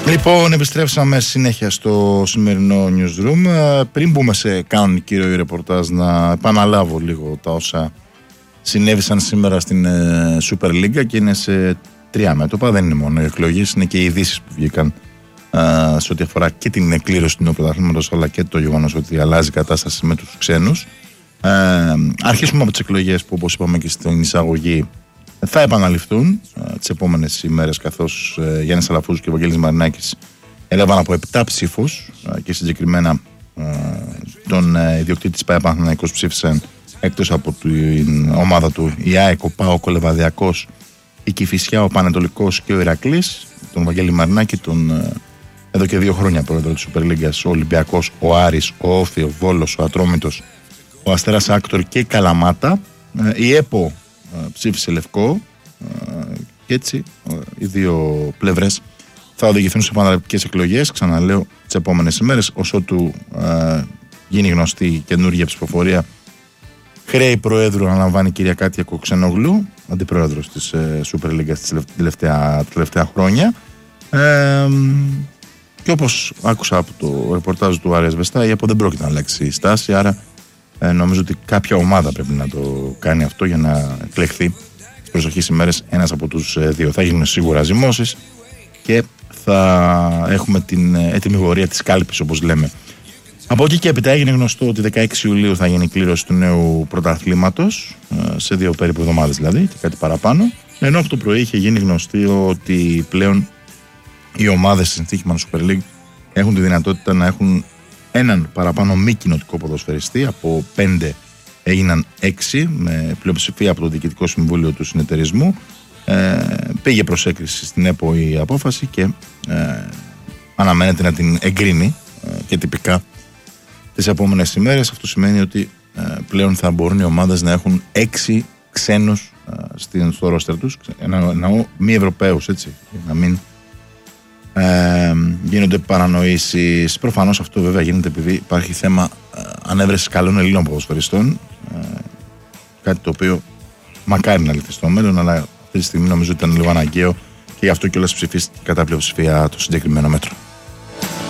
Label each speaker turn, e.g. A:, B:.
A: Λοιπόν, επιστρέψαμε συνέχεια στο σημερινό newsroom. Πριν μπούμε σε κανονική ροή ρεπορτάζ, να επαναλάβω λίγο τα όσα συνέβησαν σήμερα στην Super League και είναι σε τρία μέτωπα. Δεν είναι μόνο οι εκλογές, είναι και οι ειδήσεις που βγήκαν σε ό,τι αφορά και την εκκλήρωση του νέου πρωταθλήματος, αλλά και το γεγονός ότι αλλάζει η κατάσταση με τους ξένους. Αρχίσουμε από τις εκλογές που, όπως είπαμε και στην εισαγωγή, θα επαναληφθούν τις επόμενες ημέρες, καθώς Γιάννης Αλαφούζος και Βαγγέλης Μαρινάκης έλαβαν από 7 ψήφους και συγκεκριμένα τον ιδιοκτήτη της ΠΑΕ Παναθηναϊκός ψήφισαν, εκτός από την ομάδα του, η ΑΕΚ, ο ΠΑΟΚ, ο Λεβαδιακός, η Κηφισιά, ο Πανετολικός και ο Ηρακλής. Τον Βαγγέλη Μαρινάκη, εδώ και 2 χρόνια πρόεδρο της Super League, ο Ολυμπιακός, ο Άρης, ο Όφη, ο Βόλος, ο Ατρόμητος, ο Αστέρας Άκτορ και η Καλαμάτα. Η ΕΠΟ ψήφισε λευκό και έτσι οι δύο πλευρές θα οδηγηθούν σε επαναληπτικές εκλογές, ξαναλέω, τις επόμενες ημέρες, όσο του γίνει γνωστή η καινούργια ψηφοφορία. Χρέη Προέδρου αναλαμβάνει η κυρία Κάτια Κοξενογλου, αντιπρόεδρος της Super League τα τελευταία χρόνια. Και όπως άκουσα από το ρεπορτάζ του Άρης Βεστά, η ΕΠΟ δεν πρόκειται να αλλάξει στάση, άρα νομίζω ότι κάποια ομάδα πρέπει να το κάνει αυτό για να εκλεχθεί στις προσεχείς ημέρες ένας από τους δύο. Θα γίνουν σίγουρα ζυμώσεις και θα έχουμε την ετοιμιγορία της κάλπης, όπως λέμε. Από εκεί και έπειτα έγινε γνωστό ότι 16 Ιουλίου θα γίνει η κλήρωση του νέου πρωταθλήματος, σε 2 περίπου εβδομάδες δηλαδή και κάτι παραπάνω. Ενώ από το πρωί είχε γίνει γνωστό ότι πλέον οι ομάδες στην στοίχημα Super League έχουν τη δυνατότητα να έχουν έναν παραπάνω μη κοινοτικό ποδοσφαιριστή. Από 5 έγιναν 6 με πλειοψηφία από το Διοικητικό Συμβούλιο του Συνεταιρισμού. Πήγε προς έκριση στην ΕΠΟ η απόφαση και αναμένεται να την εγκρίνει και τυπικά τις επόμενες ημέρες. Αυτό σημαίνει ότι πλέον θα μπορούν οι ομάδες να έχουν 6 ξένους στο ρόστερ τους, εννοώ μη Ευρωπαίους, έτσι, για να μην γίνονται παρανοήσεις. Προφανώς αυτό βέβαια γίνεται επειδή υπάρχει θέμα ανέβρεσης καλών Ελλήνων ποδοσφαιριστών, κάτι το οποίο μακάρι να λυθεί στο μέλλον, αλλά αυτή τη στιγμή νομίζω ότι ήταν λίγο αναγκαίο και γι' αυτό κιόλας ψηφίστηκε κατά πλειοψηφία το συγκεκριμένο μέτρο.